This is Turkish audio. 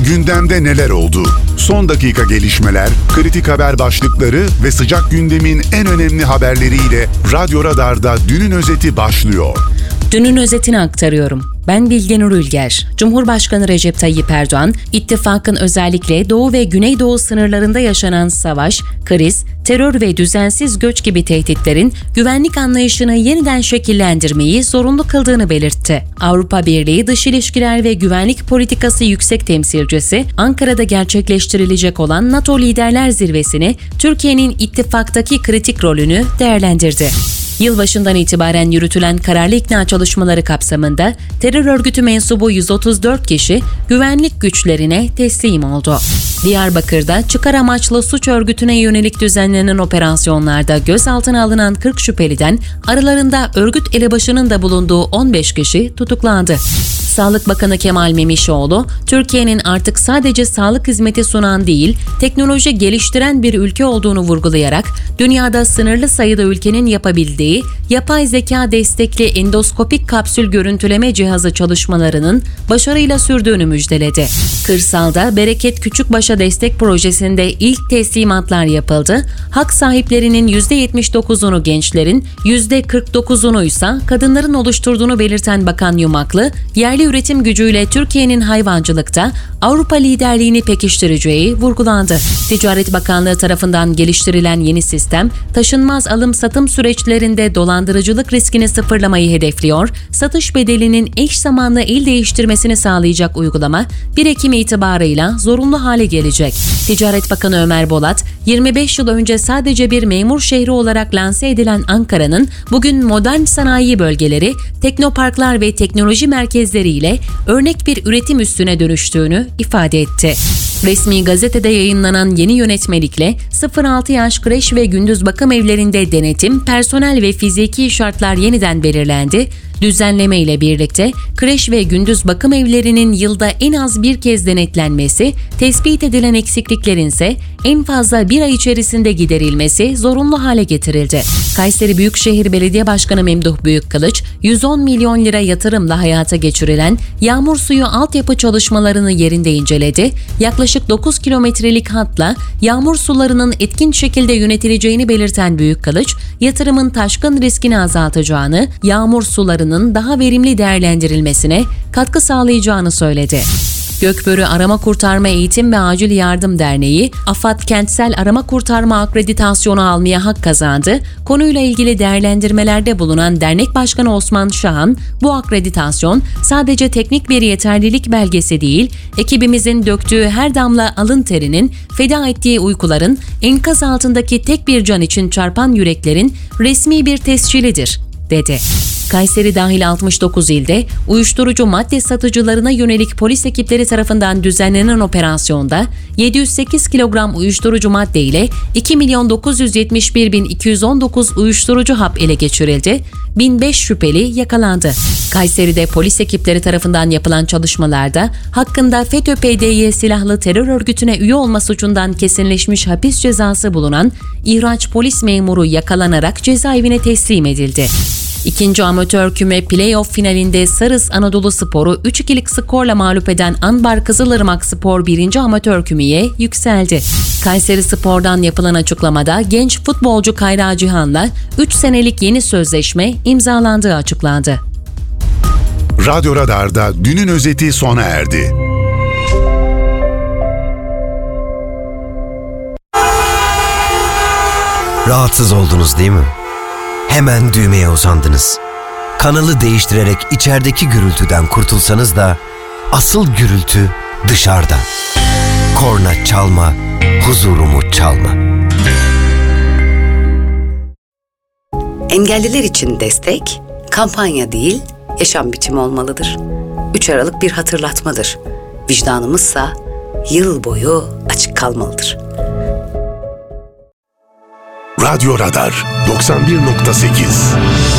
Gündemde neler oldu? Son dakika gelişmeler, kritik haber başlıkları ve sıcak gündemin en önemli haberleriyle Radyo Radar'da Dünün Özeti başlıyor. Dünün özetini aktarıyorum. Ben Bilgenur Ülger. Cumhurbaşkanı Recep Tayyip Erdoğan, ittifakın özellikle Doğu ve Güneydoğu sınırlarında yaşanan savaş, kriz, terör ve düzensiz göç gibi tehditlerin güvenlik anlayışını yeniden şekillendirmeyi zorunlu kıldığını belirtti. Avrupa Birliği Dış İlişkiler ve Güvenlik Politikası Yüksek Temsilcisi, Ankara'da gerçekleştirilecek olan NATO Liderler Zirvesi'ni Türkiye'nin ittifaktaki kritik rolünü değerlendirdi. Yılbaşından itibaren yürütülen kararlı ikna çalışmaları kapsamında terör örgütü mensubu 134 kişi güvenlik güçlerine teslim oldu. Diyarbakır'da çıkar amaçlı suç örgütüne yönelik düzenlenen operasyonlarda gözaltına alınan 40 şüpheliden aralarında örgüt elebaşının da bulunduğu 15 kişi tutuklandı. Sağlık Bakanı Kemal Memişoğlu, Türkiye'nin artık sadece sağlık hizmeti sunan değil, teknoloji geliştiren bir ülke olduğunu vurgulayarak, dünyada sınırlı sayıda ülkenin yapabildiği yapay zeka destekli endoskopik kapsül görüntüleme cihazı çalışmalarının başarıyla sürdüğünü müjdeledi. Kırsalda Bereket Küçükbaş'a destek projesinde ilk teslimatlar yapıldı. Hak sahiplerinin %79'unu gençlerin, %49'unu ise kadınların oluşturduğunu belirten Bakan Yumaklı, yerli üretim gücüyle Türkiye'nin hayvancılıkta Avrupa liderliğini pekiştireceği vurgulandı. Ticaret Bakanlığı tarafından geliştirilen yeni sistem, taşınmaz alım-satım süreçlerinde dolandırıcılık riskini sıfırlamayı hedefliyor, satış bedelinin eş zamanlı el değiştirmesini sağlayacak uygulama 1 Ekim itibarıyla zorunlu hale gelecek. Ticaret Bakanı Ömer Bolat, 25 yıl önce sadece bir memur şehri olarak lanse edilen Ankara'nın bugün modern sanayi bölgeleri, teknoparklar ve teknoloji merkezleriyle örnek bir üretim üssüne dönüştüğünü ifade etti. Resmi gazetede yayınlanan yeni yönetmelikle 0-6 yaş kreş ve gündüz bakım evlerinde denetim, personel ve fiziki şartlar yeniden belirlendi. Düzenleme ile birlikte kreş ve gündüz bakım evlerinin yılda en az bir kez denetlenmesi, tespit edilen eksikliklerin ise en fazla bir ay içerisinde giderilmesi zorunlu hale getirildi. Kayseri Büyükşehir Belediye Başkanı Memduh Büyükkılıç, 110 milyon lira yatırımla hayata geçirilen yağmur suyu altyapı çalışmalarını yerinde inceledi. Yaklaşık 9 kilometrelik hatla yağmur sularının etkin şekilde yönetileceğini belirten Büyükkılıç, yatırımın taşkın riskini azaltacağını, yağmur sularının daha verimli değerlendirilmesine katkı sağlayacağını söyledi. Gökbörü Arama Kurtarma Eğitim ve Acil Yardım Derneği, AFAD Kentsel Arama Kurtarma akreditasyonu almaya hak kazandı. Konuyla ilgili değerlendirmelerde bulunan Dernek Başkanı Osman Şahan, bu akreditasyon sadece teknik bir yeterlilik belgesi değil, ekibimizin döktüğü her damla alın terinin, feda ettiği uykuların, enkaz altındaki tek bir can için çarpan yüreklerin resmi bir tescilidir, dedi. Kayseri dahil 69 ilde uyuşturucu madde satıcılarına yönelik polis ekipleri tarafından düzenlenen operasyonda 708 kilogram uyuşturucu madde ile 2.971.219 uyuşturucu hap ele geçirildi. 1005 şüpheli yakalandı. Kayseri'de polis ekipleri tarafından yapılan çalışmalarda hakkında FETÖ-PDY silahlı terör örgütüne üye olma suçundan kesinleşmiş hapis cezası bulunan ihraç polis memuru yakalanarak cezaevine teslim edildi. İkinci amatör küme play-off finalinde Sarız Anadoluspor'u 3-2'lik skorla mağlup eden Anbar Kızılırmak Spor 1. amatör kümeye yükseldi. Kayseri Spor'dan yapılan açıklamada genç futbolcu Kayra Cihan'la 3 senelik yeni sözleşme imzalandığı açıklandı. Radyo Radar'da Dünün Özeti sona erdi. Rahatsız oldunuz değil mi? Hemen düğmeye uzandınız. Kanalı değiştirerek içerideki gürültüden kurtulsanız da asıl gürültü dışarıda. Korna çalma, huzurumu çalma. Engelliler için destek, kampanya değil, yaşam biçimi olmalıdır. 3 Aralık bir hatırlatmadır. Vicdanımızsa yıl boyu açık kalmalıdır. Radyo Radar 91.8